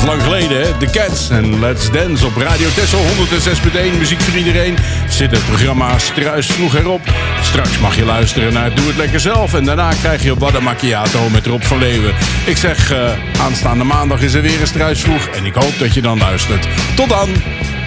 Lang geleden, hè? The Cats en Let's Dance op Radio Texel 106.1. Muziek voor iedereen. Zit het programma Struis vroeg erop. Straks mag je luisteren naar Doe het lekker zelf. En daarna krijg je Wadda Macchiato met Rob van Leeuwen. Ik zeg, aanstaande maandag is er weer een Struis vroeg. En ik hoop dat je dan luistert. Tot dan!